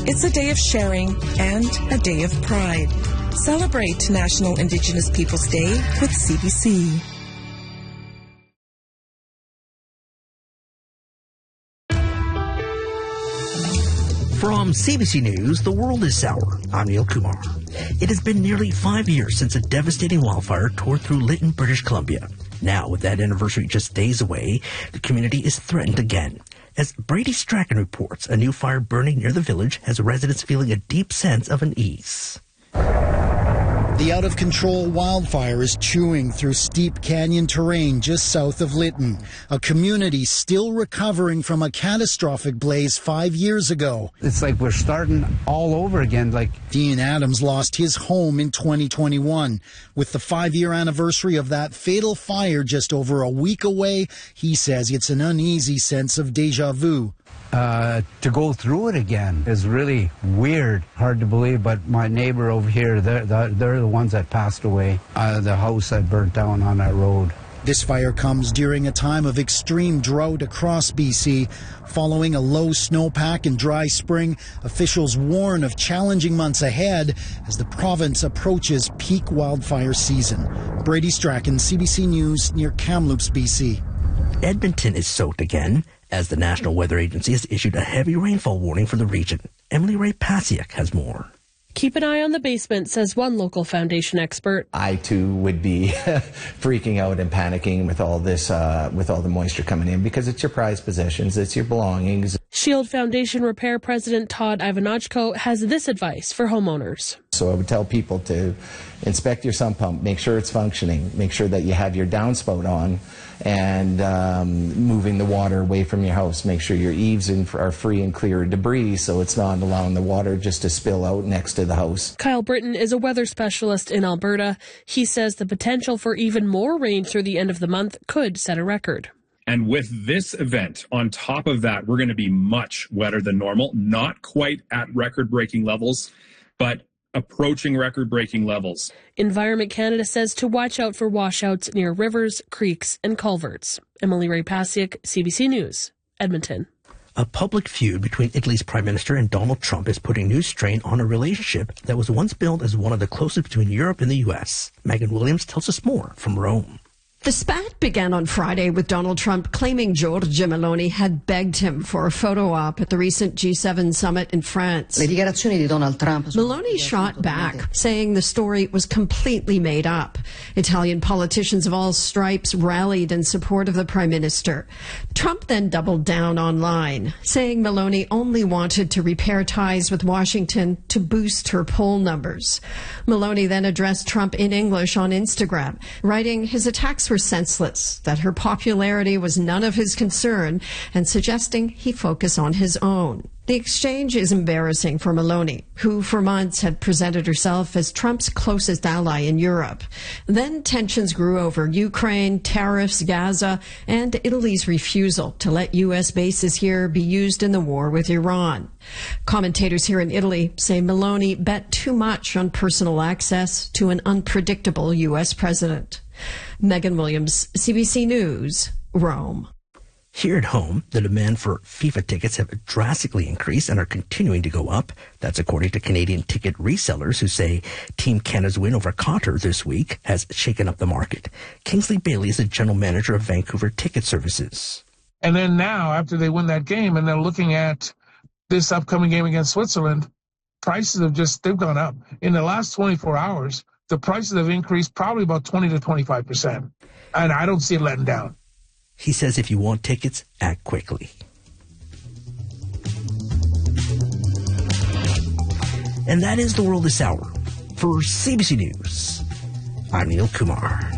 It's a day of sharing and a day of pride. Celebrate National Indigenous Peoples Day with CBC. From CBC News, The World is Sour. I'm Neil Kumar. It has been nearly 5 years since a devastating wildfire tore through Lytton, British Columbia. Now, with that anniversary just days away, the community is threatened again. As Brady Strachan reports, a new fire burning near the village has residents feeling a deep sense of unease. The out-of-control wildfire is chewing through steep canyon terrain just south of Lytton, a community still recovering from a catastrophic blaze 5 years ago. It's like we're starting all over again. Dean Adams lost his home in 2021. With the 5-year anniversary of that fatal fire just over a week away, he says it's an uneasy sense of déjà vu. To go through it again is really weird, hard to believe, but my neighbor over here, they're the ones that passed away. The house that burnt down on that road. This fire comes during a time of extreme drought across BC. Following a low snowpack and dry spring, officials warn of challenging months ahead as the province approaches peak wildfire season. Brady Strachan, CBC News, near Kamloops, BC. Edmonton is soaked again, as the National Weather Agency has issued a heavy rainfall warning for the region. Emily Ray Pasiak has more. Keep an eye on the basement, says one local foundation expert. I, too, would be freaking out and panicking with all this, with all the moisture coming in, because it's your prized possessions, it's your belongings. Shield Foundation Repair President Todd Ivanachko has this advice for homeowners. So I would tell people to inspect your sump pump, make sure it's functioning, make sure that you have your downspout on, and moving the water away from your house. Make sure your eaves are free and clear of debris so it's not allowing the water just to spill out next to the house. Kyle Britton is a weather specialist in Alberta. He says the potential for even more rain through the end of the month could set a record. And with this event, on top of that, we're going to be much wetter than normal. Not quite at record-breaking levels, but approaching record-breaking levels. Environment Canada says to watch out for washouts near rivers, creeks, and culverts. Emily Ray Pasiak, CBC News, Edmonton. A public feud between Italy's Prime Minister and Donald Trump is putting new strain on a relationship that was once billed as one of the closest between Europe and the U.S. Megan Williams tells us more from Rome. The spat began on Friday with Donald Trump claiming Giorgia Meloni had begged him for a photo op at the recent G7 summit in France. Meloni shot back, saying the story was completely made up. Italian politicians of all stripes rallied in support of the Prime Minister. Trump then doubled down online, saying Meloni only wanted to repair ties with Washington to boost her poll numbers. Meloni then addressed Trump in English on Instagram, writing his attacks were senseless, that her popularity was none of his concern, and suggesting he focus on his own. The exchange is embarrassing for Meloni, who for months had presented herself as Trump's closest ally in Europe. Then tensions grew over Ukraine, tariffs, Gaza, and Italy's refusal to let U.S. bases here be used in the war with Iran. Commentators here in Italy say Meloni bet too much on personal access to an unpredictable U.S. president. Megan Williams, CBC News, Rome. Here at home, the demand for FIFA tickets have drastically increased and are continuing to go up. That's according to Canadian ticket resellers who say Team Canada's win over Qatar this week has shaken up the market. Kingsley Bailey is the general manager of Vancouver Ticket Services. And then now, after they win that game and they're looking at this upcoming game against Switzerland, prices they've gone up. In the last 24 hours, the prices have increased probably about 20 to 25%. And I don't see it letting down. He says if you want tickets, act quickly. And that is The World this hour. For CBC News, I'm Neil Kumar.